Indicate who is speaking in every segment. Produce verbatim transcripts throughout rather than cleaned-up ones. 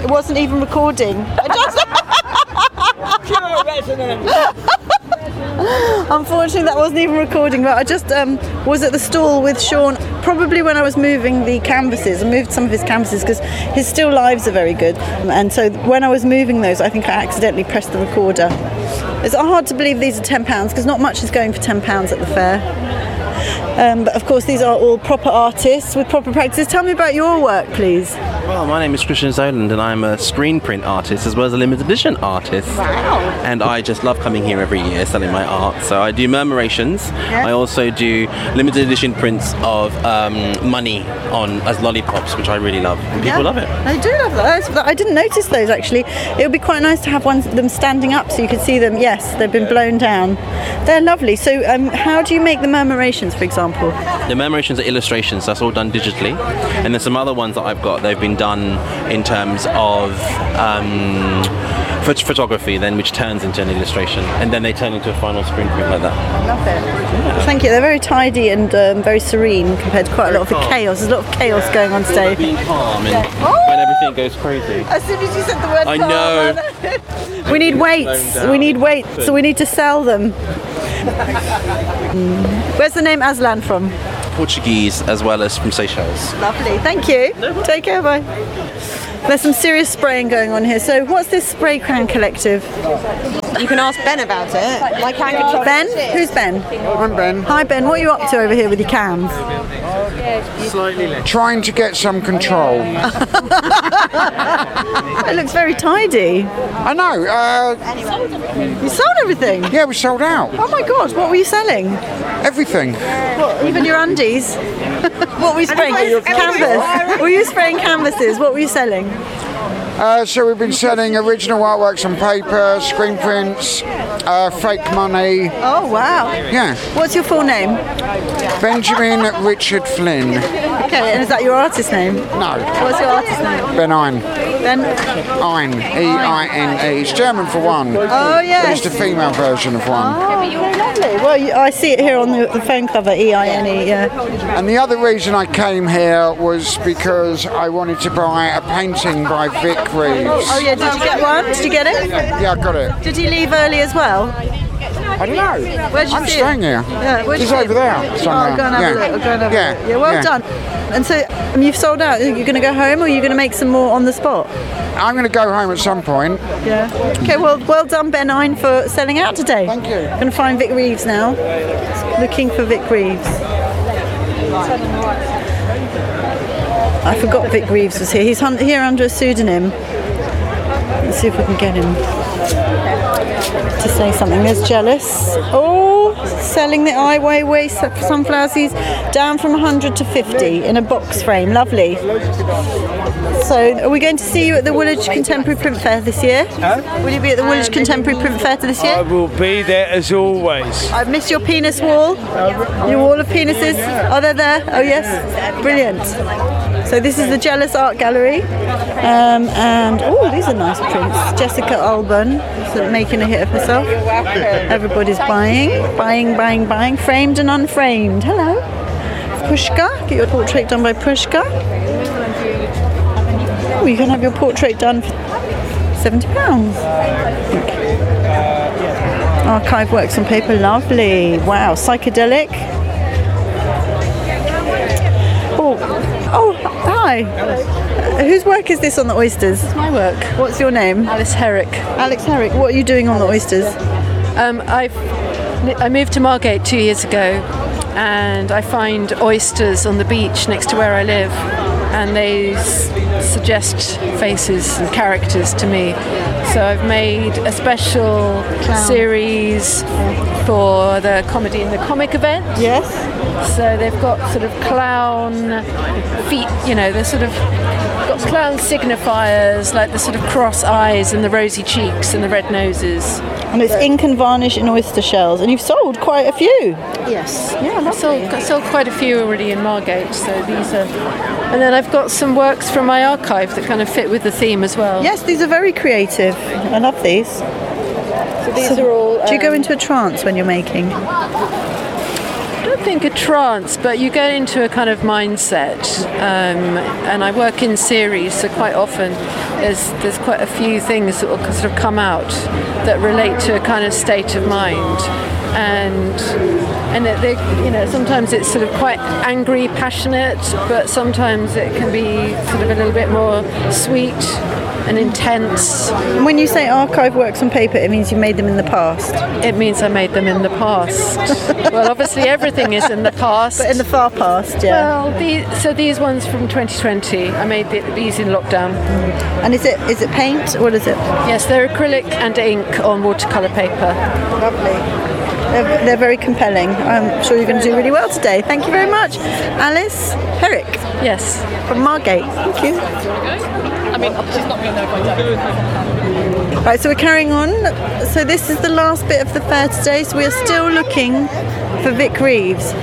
Speaker 1: It wasn't even recording. I just
Speaker 2: Pure resonance.
Speaker 1: Unfortunately, that wasn't even recording, but I just um, was at the stall with Sean, probably when I was moving the canvases. I moved some of his canvases because his still lives are very good. And so when I was moving those, I think I accidentally pressed the recorder. It's hard to believe these are ten pounds because not much is going for ten pounds at the fair. Um, but of course, these are all proper artists with proper practices. Tell me about your work, please.
Speaker 3: Well, my name is Christian Zoland and I'm a screen print artist as well as a limited edition artist.
Speaker 1: Wow.
Speaker 3: And I just love coming here every year selling my art. So I do murmurations.
Speaker 1: Yeah.
Speaker 3: I also do limited edition prints of um, money on as lollipops, which I really love. And people
Speaker 1: Yeah.
Speaker 3: love it.
Speaker 1: I do love those. I didn't notice those actually. It would be quite nice to have one them standing up so you could see them. Yes, they've been blown down. They're lovely. So um, how do you make the murmurations, for example?
Speaker 3: The murmurations are illustrations, so that's all done digitally. And there's some other ones that I've got, they've been done in terms of um, phot- photography, then which turns into an illustration. And then they turn into a final screen print like that.
Speaker 1: Love it. Thank you. They're very tidy and um, very serene compared to quite a lot of the chaos. There's a lot of chaos going on today.
Speaker 3: Being calm and
Speaker 1: Oh!
Speaker 3: when everything goes crazy.
Speaker 1: As soon as you said the word
Speaker 3: I
Speaker 1: calm,
Speaker 3: know.
Speaker 1: I- we need weights. We need weights, so we need to sell them. Where's the name Aslan from?
Speaker 3: Portuguese as well as from Seychelles.
Speaker 1: Lovely. Thank you. Take care. Bye. There's some serious spraying going on here. So what's this Spray Can Collective?
Speaker 4: You can ask Ben about it. My can control.
Speaker 1: Ben? Who's Ben?
Speaker 5: I'm Ben.
Speaker 1: Hi Ben, what are you up to over here with your cans?
Speaker 5: Trying to get some control.
Speaker 1: It looks very tidy.
Speaker 5: I know. Uh,
Speaker 1: You sold everything?
Speaker 5: yeah, we sold out.
Speaker 1: Oh my god, what were you selling?
Speaker 5: Everything.
Speaker 1: What, even your undies? What were you spraying? Canvas. Were you spraying canvases? What were you selling?
Speaker 5: Uh, so we've been selling original artworks on paper, screen prints, uh, fake money.
Speaker 1: Oh wow.
Speaker 5: Yeah.
Speaker 1: What's your full name?
Speaker 5: Benjamin Richard Flynn.
Speaker 1: Okay, and is that your artist name?
Speaker 5: No.
Speaker 1: What's your artist name?
Speaker 5: Ben Ein.
Speaker 1: Ben.
Speaker 5: Ein. E I N E. It's German for one.
Speaker 1: Oh yes.
Speaker 5: But it's the female version of one.
Speaker 1: Oh, lovely. Well, you, I see it here on the, the phone cover, E I N E, yeah.
Speaker 5: And the other reason I came here was because I wanted to buy a painting by Vic Reeves.
Speaker 1: Oh yeah, did you get one? Did you get it?
Speaker 5: Yeah, I got it.
Speaker 1: Did he leave early as well?
Speaker 5: I don't know.
Speaker 1: Where'd you
Speaker 5: I'm
Speaker 1: see
Speaker 5: staying
Speaker 1: it?
Speaker 5: here.
Speaker 1: Yeah, where'd you
Speaker 5: He's
Speaker 1: see it?
Speaker 5: over there
Speaker 1: Oh,
Speaker 5: somewhere.
Speaker 1: go and have
Speaker 5: yeah.
Speaker 1: a look. Go and have
Speaker 5: yeah.
Speaker 1: a look. Yeah, well
Speaker 5: yeah.
Speaker 1: done. And so um, you've sold out. Are you going to go home or are you going to make some more on the spot?
Speaker 5: I'm going to go home at some point.
Speaker 1: Yeah. Okay, well, well done, Ben Ein, for selling out today.
Speaker 5: Thank you.
Speaker 1: Going to find Vic Reeves now. Looking for Vic Reeves. I forgot Vic Reeves was here. He's hun- here under a pseudonym. Let's see if we can get him to say something. There's Jealous. Oh, selling the Ai Weiwei sunflower seeds down from one hundred to fifty in a box frame. Lovely. So, are we going to see you at the Woolwich Contemporary Print Fair this year?
Speaker 2: Huh?
Speaker 1: Will you be at the Woolwich Contemporary Print Fair this
Speaker 2: I
Speaker 1: year?
Speaker 2: will be there as always.
Speaker 1: I've missed your penis wall. Your wall of penises. Are they there? Oh yes. Brilliant. So this is the Jealous Art Gallery. Um, and oh, these are nice prints. Jessica Alban, so making a hit of herself. Everybody's buying, buying, buying, buying. Framed and unframed. Hello. Pushka. Get your portrait done by Pushka. Oh, you can have your portrait done for seventy pounds. Archive works on paper, lovely. Wow, psychedelic. Oh, oh, hi. Uh, whose work is this on the oysters?
Speaker 6: It's my work.
Speaker 1: What's your name?
Speaker 6: Alice Herrick.
Speaker 1: Alex Herrick. What are you doing on the oysters?
Speaker 6: Um, I've I moved to Margate two years ago, and I find oysters on the beach next to where I live, and they s- suggest faces and characters to me. So I've made a special
Speaker 1: Clown.
Speaker 6: series for the comedy and the comic event.
Speaker 1: Yes.
Speaker 6: So they've got sort of clown feet, you know, they're sort of got clown signifiers like the sort of cross eyes and the rosy cheeks and the red noses.
Speaker 1: And it's ink and varnish in oyster shells. And you've sold quite a few.
Speaker 6: Yes.
Speaker 1: Yeah,
Speaker 6: I
Speaker 1: lovely.
Speaker 6: sold, I sold quite a few already in Margate, so these are... And then I've got some works from my archive that kind of fit with the theme as well.
Speaker 1: Yes, these are very creative. I love these.
Speaker 6: So these are all...
Speaker 1: Do you go
Speaker 6: um,
Speaker 1: into a trance when you're making?
Speaker 6: I don't think a trance, but you get into a kind of mindset. Um, and I work in series, so quite often there's there's quite a few things that will sort of come out that relate to a kind of state of mind, and and that they, you know, sometimes it's sort of quite angry, passionate, but sometimes it can be sort of a little bit more sweet and intense.
Speaker 1: When you say archive works on paper, it means you made them in the past.
Speaker 6: It means I made them in the past. Well, obviously everything is in the past.
Speaker 1: But in the far past, yeah.
Speaker 6: Well, the, so these ones from twenty twenty, I made the, these in lockdown.
Speaker 1: And is it is it paint? What is it?
Speaker 6: Yes, they're acrylic and ink on watercolour paper.
Speaker 1: Lovely. They're, they're very compelling. I'm sure you're going to do really well today. Thank you very much. Alice Herrick.
Speaker 6: Yes.
Speaker 1: From Margate. Thank you.
Speaker 7: I mean, she's not going to know if I don't.
Speaker 1: Right, so we're carrying on. So this is the last bit of the fair today. So we are still looking for Vic Reeves.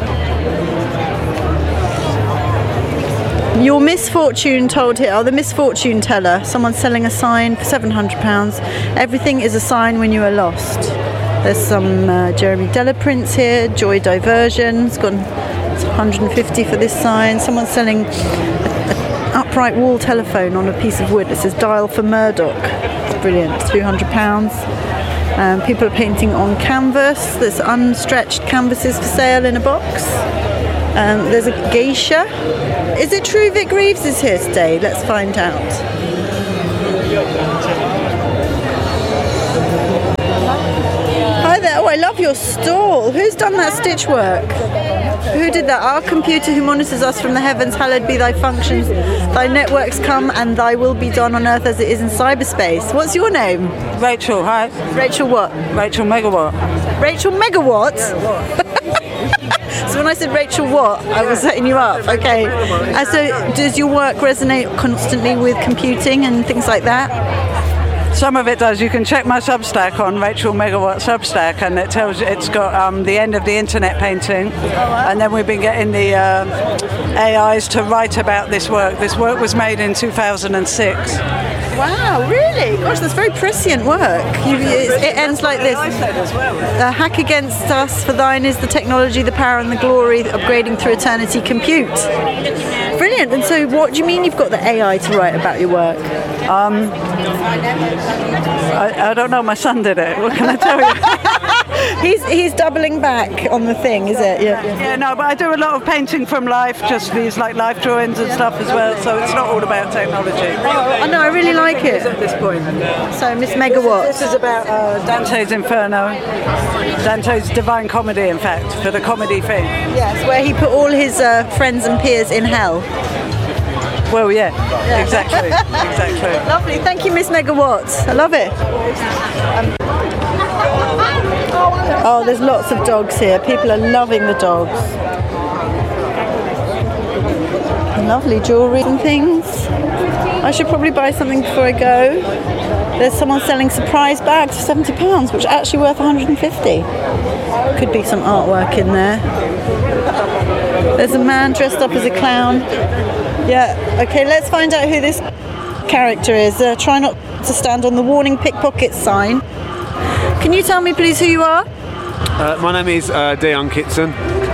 Speaker 1: Your misfortune told here, oh, the misfortune teller. Someone's selling a sign for seven hundred pounds. Everything is a sign when you are lost. There's some uh, Jeremy Delaprince here. Joy Diversion. It's got it's one hundred fifty for this sign. Someone's selling an upright wall telephone on a piece of wood. It says dial for Murdoch. It's brilliant. two hundred pounds. Um, people are painting on canvas. There's unstretched canvases for sale in a box. Um, there's a geisha. Is it true Vic Reeves is here today? Let's find out. Hi there. Oh, I love your stall. Who's done that stitch work? Who did that? Our computer who monitors us from the heavens, hallowed be thy functions. Thy networks come and thy will be done on earth as it is in cyberspace. What's your name?
Speaker 8: Rachel, hi.
Speaker 1: Rachel what?
Speaker 8: Rachel Megawatt.
Speaker 1: Rachel Megawatt? So when I said Rachel what, I was setting you up. Okay. Uh, so does your work resonate constantly with computing and things like that?
Speaker 8: Some of it does. You can check my Substack on Rachel Megawatt Substack, and it tells you it's got um, the end of the internet painting, and then we've been getting the uh, A Is to write about this work. This work was made in two thousand six.
Speaker 1: Wow, really? Gosh, that's very prescient work. You, it, it ends like this. Uh, hack against us, for thine is the technology, the power and the glory, upgrading through eternity, compute. Brilliant. And so what do you mean you've got the A I to write about your work?
Speaker 8: Um, I, I don't know, my son did it. What can I tell you?
Speaker 1: he's he's doubling back on the thing, is it? Yeah.
Speaker 8: Yeah, no, but I do a lot of painting from life, just these like life drawings and stuff as well, so it's not all about technology.
Speaker 1: Oh, no, I really like it.
Speaker 8: At this point.
Speaker 1: So, Miss Megawatt.
Speaker 8: This is about uh, Dante's Inferno, Dante's Divine Comedy, in fact, for the comedy thing.
Speaker 1: Yes, where he put all his uh, friends and peers in hell.
Speaker 8: Well, yeah, yeah. exactly, exactly.
Speaker 1: Lovely, thank you, Miss Megawatt. I love it. Um, oh, there's lots of dogs here. People are loving the dogs. Lovely jewellery and things. I should probably buy something before I go. There's someone selling surprise bags for seventy pounds, which are actually worth one hundred fifty. Could be some artwork in there. There's a man dressed up as a clown. Yeah, okay, let's find out who this character is. Uh, try not to stand on the warning pickpocket sign. Can you tell me please who you are?
Speaker 2: Uh, my name is uh, Dion Kitson.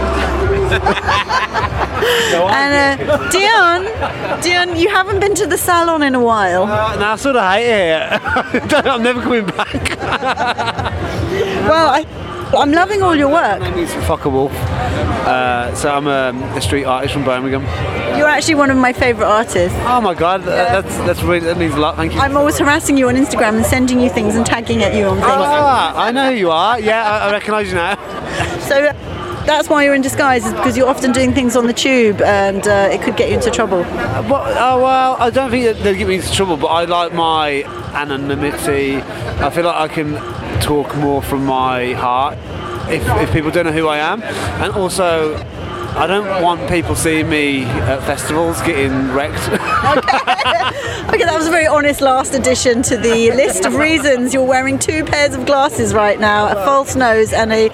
Speaker 1: And uh, Dion, Dion, you haven't been to the salon in a while.
Speaker 2: Uh, no, I sort of hate it. I'm never coming back.
Speaker 1: Well, I, I'm loving all your work.
Speaker 2: My name is Fucker Wolf. Uh, so I'm a, a street artist from Birmingham.
Speaker 1: You're actually one of my favourite artists.
Speaker 2: Oh my god, yeah. that's that's really that means a lot. Thank you.
Speaker 1: I'm always harassing you on Instagram and sending you things and tagging at you on things.
Speaker 2: Ah, I know who you are. Yeah, I, I recognise you now.
Speaker 1: So that's why you're in disguise, is because you're often doing things on the tube and uh, it could get you into trouble.
Speaker 2: Uh, but, oh well, I don't think they'll get me into trouble, but I like my anonymity. I feel like I can talk more from my heart if, if people don't know who I am, and also I don't want people seeing me at festivals getting wrecked.
Speaker 1: Okay. Okay, that was a very honest last addition to the list of reasons. You're wearing two pairs of glasses right now, a false nose and a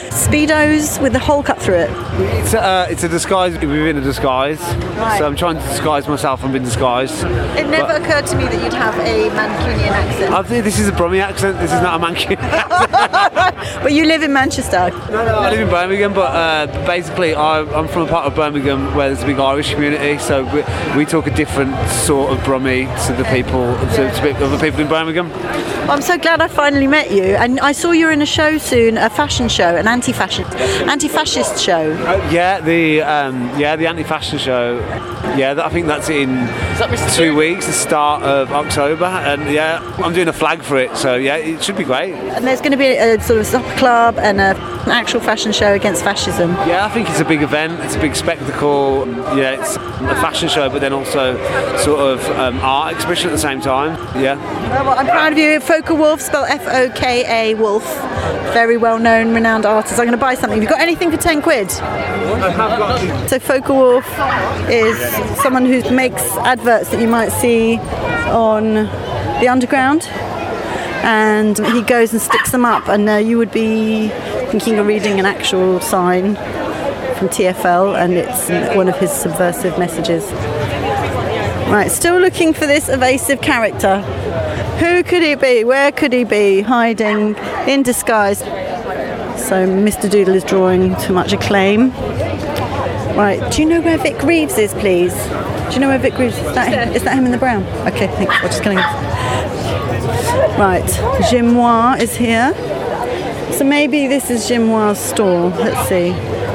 Speaker 1: Speedos with the hole cut through it.
Speaker 2: It's a, uh, it's a disguise within a disguise.
Speaker 1: Right.
Speaker 2: So I'm trying to disguise myself from being disguised.
Speaker 1: It never
Speaker 2: But-
Speaker 1: occurred to me that you'd have a Mancunian accent.
Speaker 2: I think this is a Brummie accent. This is not a Mancunian accent.
Speaker 1: But you live in Manchester.
Speaker 2: No, no, I live in Birmingham, but uh, basically I, I'm from a part of Birmingham where there's a big Irish community, so we, we talk a different sort of Brummie to the people, to, to other people in Birmingham.
Speaker 1: Well, I'm so glad I finally met you, and I saw you're in a show soon, a fashion show, an anti-fashion, anti-fascist show.
Speaker 2: Uh, yeah, the um, yeah the anti-fashion show. Yeah, that, I think that's in two weeks, the start of October, and yeah, I'm doing a flag for it, so yeah, it should be great.
Speaker 1: And there's going to be a sort of supper club and a, an actual fashion show against fascism.
Speaker 2: Yeah, I think it's a big event. It's a big spectacle. Yeah, it's a fashion show, but then also sort of um, art exhibition at the same time. Yeah.
Speaker 1: Oh, well, I'm proud of you. Foka Wolf, spelled F O K A Wolf. Very well-known, renowned artist. I'm going to buy something. Have you got anything for ten quid?
Speaker 2: I have got.
Speaker 1: So Foka Wolf is someone who makes adverts that you might see on the underground, and he goes and sticks them up, and uh, you would be thinking of reading an actual sign from T F L, and it's one of his subversive messages. Right, still looking for this evasive character. Who could he be? Where could he be? Hiding in disguise. So Mister Doodle is drawing to much acclaim. Right, do you know where Vic Reeves is, please? Do you know where Vic Reeves is? Is that, is that him in the brown? Okay, thanks. We're just going to... Right, Gimois is here. So maybe this is Gimois' store. Let's see.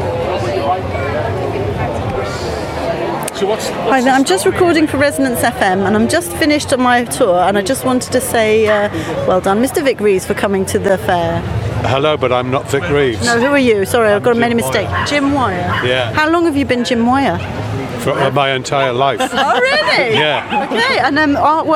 Speaker 1: Hi there, I'm just recording for Resonance F M, and I'm just finished on my tour, and I just wanted to say uh, well done, Mister Vic Reeves, for coming to the fair.
Speaker 9: Hello, but I'm not Vic Reeves.
Speaker 1: No, who are you? Sorry, I've got a many
Speaker 9: Jim
Speaker 1: mistake.
Speaker 9: Moyer.
Speaker 1: Jim Moyer.
Speaker 9: Yeah.
Speaker 1: How long have you been Jim Moyer?
Speaker 9: For uh, my entire life.
Speaker 1: Oh, really?
Speaker 9: Yeah.
Speaker 1: Okay, and um, artwork